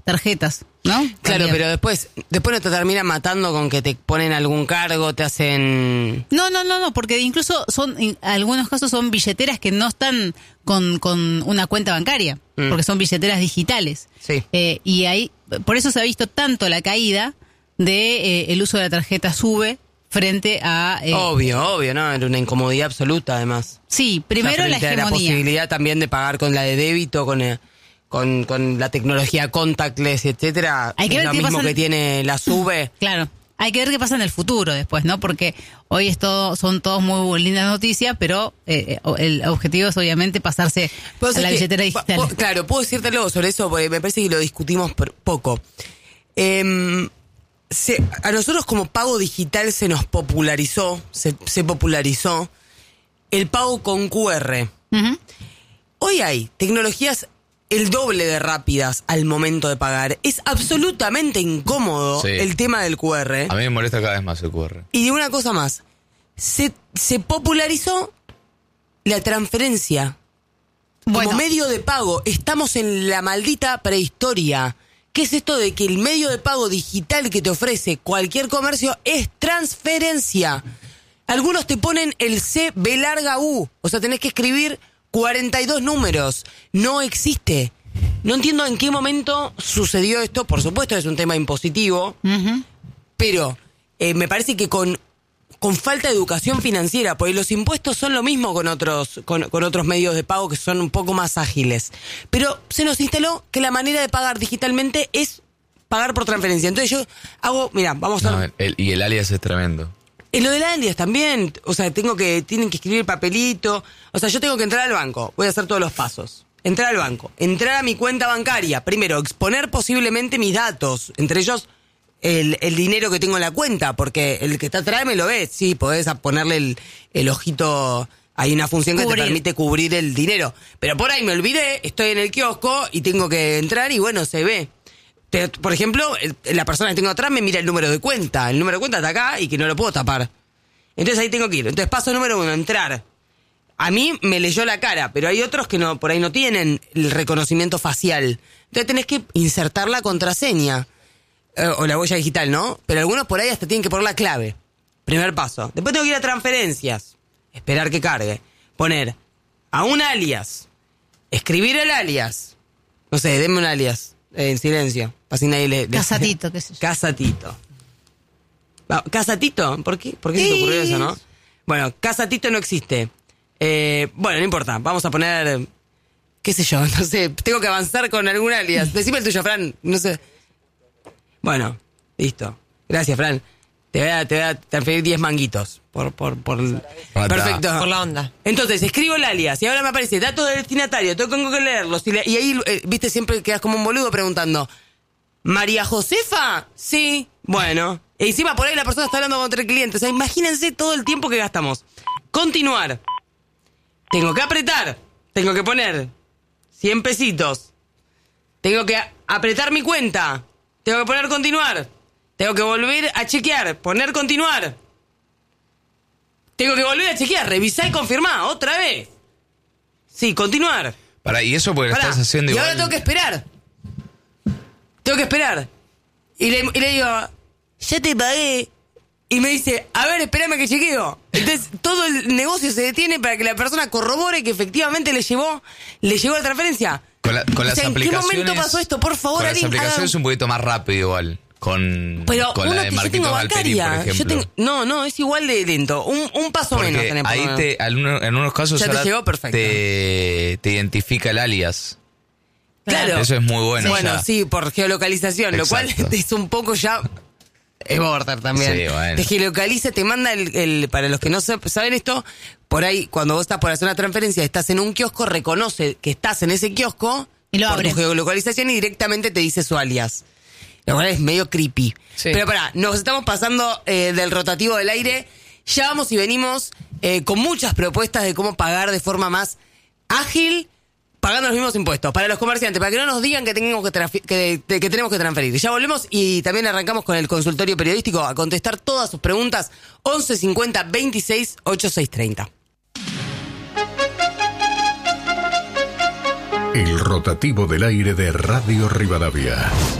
tarjetas, ¿no? Claro, También. pero después no te terminan matando con que te ponen algún cargo, te hacen... No, porque incluso en algunos casos son billeteras que no están con una cuenta bancaria, porque son billeteras digitales. Sí. Y ahí, por eso se ha visto tanto la caída de el uso de la tarjeta SUBE frente a... Obvio, ¿no? Era una incomodidad absoluta, además. Sí, primero la frente a la hegemonía. posibilidad también de pagar con la de débito, con la tecnología contactless, etcétera. Hay que ver lo qué mismo pasa que tiene la SUBE. Claro. Hay que ver qué pasa en el futuro después, ¿no? Porque hoy son todos muy lindas noticias, pero el objetivo es obviamente pasarse a la billetera digital. Claro, puedo decirte algo sobre eso, porque me parece que lo discutimos poco. A nosotros como pago digital se nos popularizó, se popularizó el pago con QR. Uh-huh. Hoy hay tecnologías el doble de rápidas al momento de pagar. Es absolutamente incómodo el tema del QR. A mí me molesta cada vez más el QR. Y de una cosa más, se popularizó la transferencia como medio de pago. Estamos en la maldita prehistoria. ¿Qué es esto de que el medio de pago digital que te ofrece cualquier comercio es transferencia? Algunos te ponen el CB larga U, o sea, tenés que escribir 42 números. No existe. No entiendo en qué momento sucedió esto. Por supuesto es un tema impositivo, pero me parece que con falta de educación financiera, porque los impuestos son lo mismo con otros medios de pago que son un poco más ágiles. Pero se nos instaló que la manera de pagar digitalmente es pagar por transferencia. Entonces yo hago, mira, vamos a... Y el alias es tremendo. En lo del alias también, o sea, tienen que escribir el papelito. O sea, yo tengo que entrar al banco, voy a hacer todos los pasos. Entrar al banco, entrar a mi cuenta bancaria. Primero, exponer posiblemente mis datos, entre ellos el dinero que tengo en la cuenta, porque el que está atrás me lo ve. Sí, podés ponerle el ojito, hay una función que te permite cubrir el dinero. Pero por ahí me olvidé, estoy en el kiosco y tengo que entrar y bueno, se ve. Pero, por ejemplo, la persona que tengo atrás me mira el número de cuenta. El número de cuenta está acá y que no lo puedo tapar. Entonces ahí tengo que ir. Entonces paso número 1, entrar. A mí me leyó la cara, pero hay otros que no, por ahí no tienen el reconocimiento facial. Entonces tenés que insertar la contraseña. O la huella digital, ¿no? Pero algunos por ahí hasta tienen que poner la clave. Primer paso. Después tengo que ir a transferencias. Esperar que cargue. Poner a un alias. Escribir el alias. No sé, denme un alias. En silencio. Así nadie le... Casatito, qué sé yo. Casatito. ¿Casatito? ¿Por qué se te ocurrió eso, no? Bueno, Casatito no existe. Bueno, no importa. Vamos a poner... qué sé yo, no sé. Tengo que avanzar con algún alias. Decime el tuyo, Fran. No sé. Bueno, listo. Gracias, Fran. Te voy a transferir 10 manguitos. Perfecto. Por la onda. Entonces, escribo el alias y ahora me aparece datos del destinatario. Tengo que leerlos. Y ahí, viste, siempre quedas como un boludo preguntando. ¿María Josefa? Sí. Bueno. E encima por ahí la persona está hablando con otro cliente. O sea, imagínense todo el tiempo que gastamos. Continuar. Tengo que apretar. Tengo que poner 100 pesitos. Tengo que apretar mi cuenta. Tengo que poner continuar. Tengo que volver a chequear. Poner continuar. Tengo que volver a chequear. Revisar y confirmar. Otra vez. Sí, continuar. Y eso porque lo estás haciendo igual. Y ahora tengo que esperar. Y le digo, ya te pagué. Y me dice, a ver, espérame que chequeo. Entonces, todo el negocio se detiene para que la persona corrobore que efectivamente le llegó la transferencia. Con las aplicaciones... ¿En qué momento pasó esto? Por favor, con las aplicaciones es un poquito más rápido igual. Con la de Marquito Galperín, por ejemplo. No, es igual de lento. Un paso porque menos tenés. Ahí en unos casos ya te llegó perfecto. Te identifica el alias. Claro. Eso es muy bueno. Bueno, sí, por geolocalización, exacto. Lo cual es un poco ya... es border también. Sí, bueno. Te geolocaliza, te manda para los que no saben esto, por ahí, cuando vos estás por hacer una transferencia, estás en un kiosco, reconoce que estás en ese kiosco y lo por abre. tu geolocalización y directamente te dice su alias. Lo cual es medio creepy. Sí. Pero nos estamos pasando del rotativo del aire. Ya vamos y venimos con muchas propuestas de cómo pagar de forma más ágil, pagando los mismos impuestos. Para los comerciantes, para que no nos digan que tenemos que transferir. Ya volvemos y también arrancamos con el consultorio periodístico a contestar todas sus preguntas. 11 50 26 86 30. El rotativo del aire de Radio Rivadavia.